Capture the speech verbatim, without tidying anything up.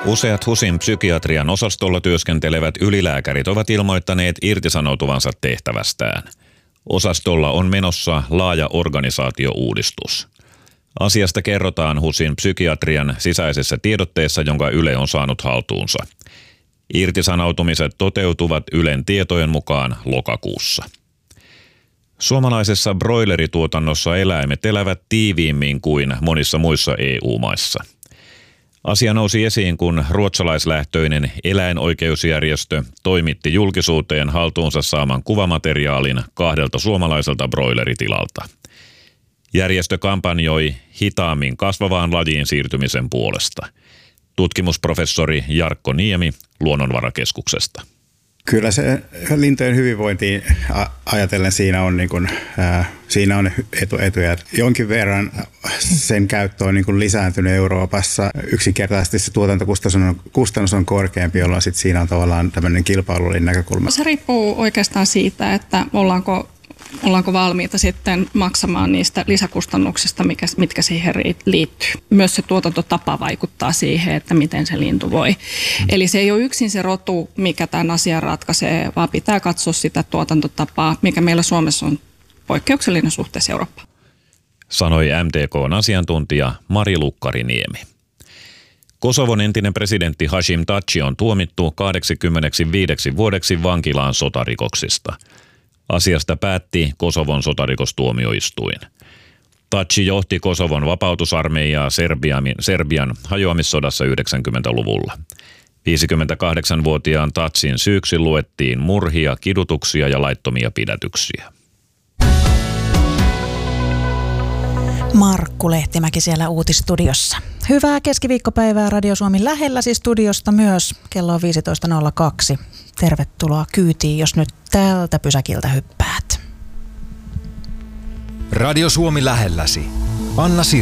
Useat HUSin psykiatrian osastolla työskentelevät ylilääkärit ovat ilmoittaneet irtisanoutuvansa tehtävästään. Osastolla on menossa laaja organisaatiouudistus. Asiasta kerrotaan HUSin psykiatrian sisäisessä tiedotteessa, jonka Yle on saanut haltuunsa. Irtisanoutumiset toteutuvat Ylen tietojen mukaan lokakuussa. Suomalaisessa broilerituotannossa eläimet elävät tiiviimmin kuin monissa muissa E U-maissa. Asia nousi esiin, kun ruotsalaislähtöinen eläinoikeusjärjestö toimitti julkisuuteen haltuunsa saaman kuvamateriaalin kahdelta suomalaiselta broileritilalta. Järjestö kampanjoi hitaammin kasvavaan lajiin siirtymisen puolesta. Tutkimusprofessori Jarkko Niemi Luonnonvarakeskuksesta. Kyllä se lintujen hyvinvointiin ajatellen siinä on, niin kuin, ää, siinä on etu, etuja. Jonkin verran sen käyttö on niin kuin lisääntynyt Euroopassa. Yksinkertaisesti se tuotantokustannus on, kustannus on korkeampi, jolloin sit siinä on tavallaan tämmöinen kilpailullinen näkökulma. Se riippuu oikeastaan siitä, että ollaanko Ollaanko valmiita sitten maksamaan niistä lisäkustannuksista, mikä, mitkä siihen liittyy. Myös se tuotantotapa vaikuttaa siihen, että miten se lintu voi. Mm. Eli se ei ole yksin se rotu, mikä tämän asian ratkaisee, vaan pitää katsoa sitä tuotantotapaa, mikä meillä Suomessa on poikkeuksellinen suhteessa Eurooppaan. Sanoi M T K:n asiantuntija Mari Lukkariniemi. Kosovon entinen presidentti Hashim Thaci on tuomittu kahdeksankymmentäviisi vuodeksi vankilaan sotarikoksista. Asiasta päätti Kosovon sotarikostuomioistuin. Thaci johti Kosovon vapautusarmeijaa Serbian, Serbian hajoamissodassa yhdeksänkymmentäluvulla. viisikymmentäkahdeksanvuotiaan Thacin syyksi luettiin murhia, kidutuksia ja laittomia pidätyksiä. Markku Lehtimäki siellä uutisstudiossa. Hyvää keskiviikkopäivää Radio Suomi lähelläsi studiosta myös. Kello on viisitoista nolla kaksi. Tervetuloa kyytiin, jos nyt tältä pysäkiltä hyppäät. Radio Suomi lähelläsi. Anna Sir.